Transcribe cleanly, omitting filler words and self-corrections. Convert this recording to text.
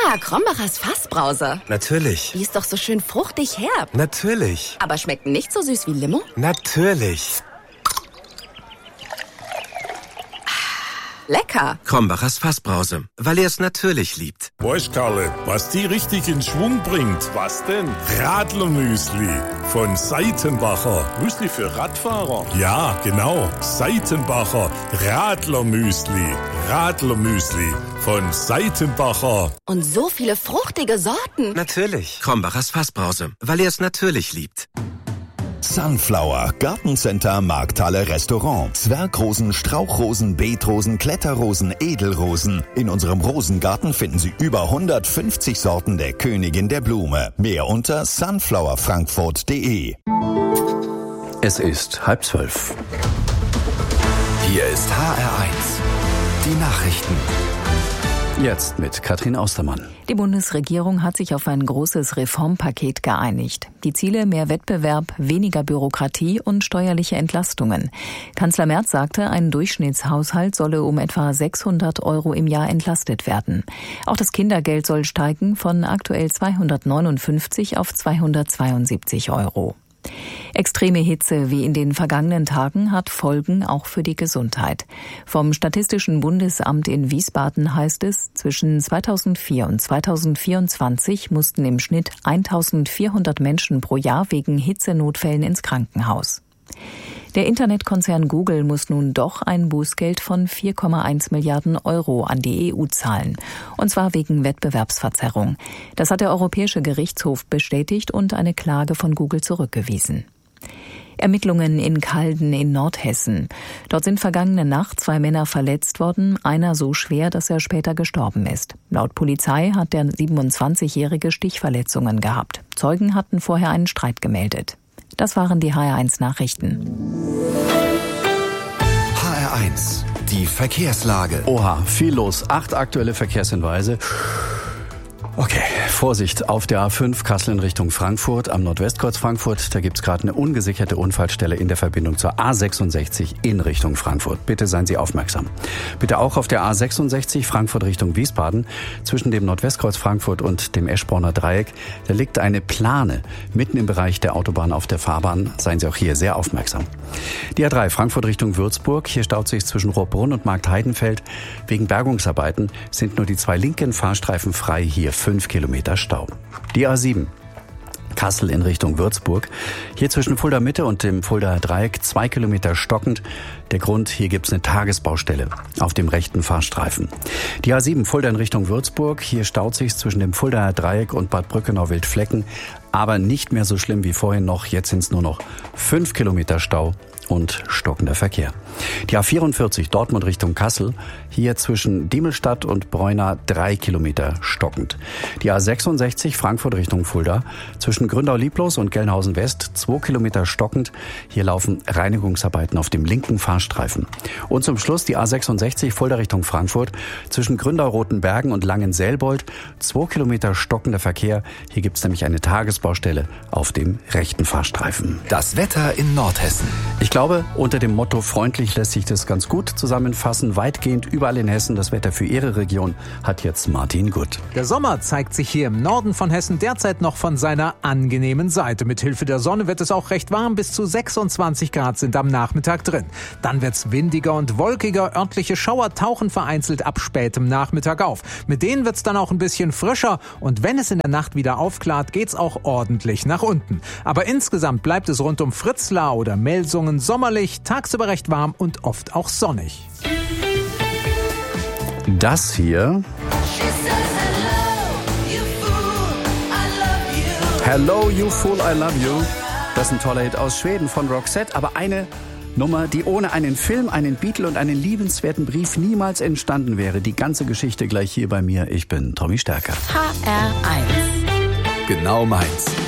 Krombacher's Fassbrause. Natürlich. Die ist doch so schön fruchtig herb. Natürlich. Aber schmeckt nicht so süß wie Limo? Natürlich. Lecker. Krombacher's Fassbrause, weil er es natürlich liebt. Weißt, Karle, was die richtig in Schwung bringt? Was denn? Radlermüsli von Seitenbacher. Müsli für Radfahrer? Ja, genau. Seitenbacher Radlermüsli. Radlermüsli von Seitenbacher. Und so viele fruchtige Sorten. Natürlich. Krombacher's Fassbrause, weil er es natürlich liebt. Sunflower, Gartencenter, Markthalle, Restaurant. Zwergrosen, Strauchrosen, Beetrosen, Kletterrosen, Edelrosen. In unserem Rosengarten finden Sie über 150 Sorten der Königin der Blume. Mehr unter sunflowerfrankfurt.de. Es ist 11:30. Hier ist HR1. Die Nachrichten. Jetzt mit Katrin Austermann. Die Bundesregierung hat sich auf ein großes Reformpaket geeinigt. Die Ziele: mehr Wettbewerb, weniger Bürokratie und steuerliche Entlastungen. Kanzler Merz sagte, ein Durchschnittshaushalt solle um etwa 600 € im Jahr entlastet werden. Auch das Kindergeld soll steigen von aktuell 259 auf 272 €. Extreme Hitze wie in den vergangenen Tagen hat Folgen auch für die Gesundheit. Vom Statistischen Bundesamt in Wiesbaden heißt es, zwischen 2004 und 2024 mussten im Schnitt 1400 Menschen pro Jahr wegen Hitzenotfällen ins Krankenhaus. Der Internetkonzern Google muss nun doch ein Bußgeld von 4,1 Milliarden € an die EU zahlen. Und zwar wegen Wettbewerbsverzerrung. Das hat der Europäische Gerichtshof bestätigt und eine Klage von Google zurückgewiesen. Ermittlungen in Calden in Nordhessen. Dort sind vergangene Nacht 2 Männer verletzt worden, einer so schwer, dass er später gestorben ist. Laut Polizei hat der 27-Jährige Stichverletzungen gehabt. Zeugen hatten vorher einen Streit gemeldet. Das waren die HR1 Nachrichten. HR1, die Verkehrslage. Oha, viel los. 8 aktuelle Verkehrshinweise. Okay, Vorsicht auf der A5 Kassel in Richtung Frankfurt am Nordwestkreuz Frankfurt. Da gibt's gerade eine ungesicherte Unfallstelle in der Verbindung zur A66 in Richtung Frankfurt. Bitte seien Sie aufmerksam. Bitte auch auf der A66 Frankfurt Richtung Wiesbaden zwischen dem Nordwestkreuz Frankfurt und dem Eschborner Dreieck. Da liegt eine Plane mitten im Bereich der Autobahn auf der Fahrbahn. Seien Sie auch hier sehr aufmerksam. Die A3 Frankfurt Richtung Würzburg. Hier staut sich zwischen Rohrbrunn und Marktheidenfeld. Wegen Bergungsarbeiten sind nur die 2 linken Fahrstreifen frei. Hier 5 Kilometer Stau. Die A7 Kassel in Richtung Würzburg. Hier zwischen Fulda Mitte und dem Fuldaer Dreieck 2 Kilometer stockend. Der Grund, hier gibt's eine Tagesbaustelle auf dem rechten Fahrstreifen. Die A7 Fulda in Richtung Würzburg. Hier staut sich zwischen dem Fuldaer Dreieck und Bad Brückenau-Wildflecken. Aber nicht mehr so schlimm wie vorhin noch. Jetzt sind's nur noch 5 Kilometer Stau und stockender Verkehr. Die A44 Dortmund Richtung Kassel, hier zwischen Diemelstadt und Bräuna 3 Kilometer stockend. Die A66 Frankfurt Richtung Fulda, zwischen Gründau-Lieblos und Gelnhausen West 2 Kilometer stockend. Hier laufen Reinigungsarbeiten auf dem linken Fahrstreifen. Und zum Schluss die A66 Fulda Richtung Frankfurt, zwischen Gründau-Rotenbergen und Langenselbold 2 Kilometer stockender Verkehr. Hier gibt es nämlich eine Tagesbaustelle auf dem rechten Fahrstreifen. Das Wetter in Nordhessen. Ich glaube, unter dem Motto freundlich lässt sich das ganz gut zusammenfassen. Weitgehend überall in Hessen das Wetter für Ihre Region hat jetzt Martin Gutt. Der Sommer zeigt sich hier im Norden von Hessen derzeit noch von seiner angenehmen Seite. Mit Hilfe der Sonne wird es auch recht warm. Bis zu 26 Grad sind am Nachmittag drin. Dann wird's windiger und wolkiger. Örtliche Schauer tauchen vereinzelt ab spätem Nachmittag auf. Mit denen wird's dann auch ein bisschen frischer. Und wenn es in der Nacht wieder aufklart, geht's auch ordentlich nach unten. Aber insgesamt bleibt es rund um Fritzlar oder Melsungen sommerlich, tagsüber recht warm und oft auch sonnig. Das hier... Hello, you fool, I love you. Das ist ein toller Hit aus Schweden von Roxette, aber eine Nummer, die ohne einen Film, einen Beatle und einen liebenswerten Brief niemals entstanden wäre. Die ganze Geschichte gleich hier bei mir. Ich bin Tommy Stärker. HR1. Genau meins.